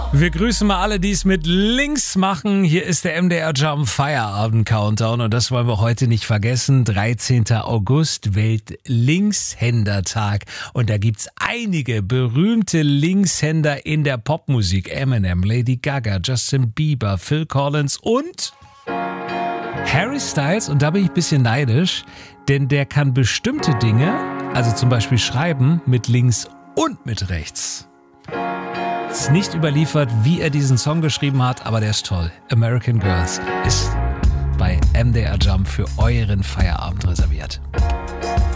Wir grüßen mal alle, die es mit links machen. Hier ist der MDR Jump Feierabend Countdown und das wollen wir heute nicht vergessen. 13. August, Welt-Linkshänder-Tag. Und da gibt's einige berühmte Linkshänder in der Popmusik. Eminem, Lady Gaga, Justin Bieber, Phil Collins und Harry Styles. Und da bin ich ein bisschen neidisch, denn der kann bestimmte Dinge, also zum Beispiel schreiben, mit links und mit rechts. Es ist nicht überliefert, wie er diesen Song geschrieben hat, aber der ist toll. American Girls ist bei MDR Jump für euren Feierabend reserviert.